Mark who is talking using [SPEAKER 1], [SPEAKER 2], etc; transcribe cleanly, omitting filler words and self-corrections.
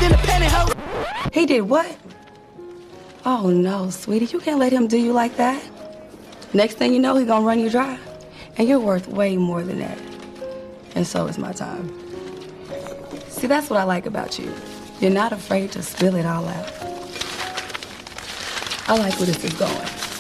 [SPEAKER 1] than a pantyhose.
[SPEAKER 2] He did what? Oh no, sweetie, you can't let him do you like that. Next thing you know, he gonna run you dry. And you're worth way more than that. And so is my time. See, that's what I like about you. You're not afraid to spill it all out. I like where this is going.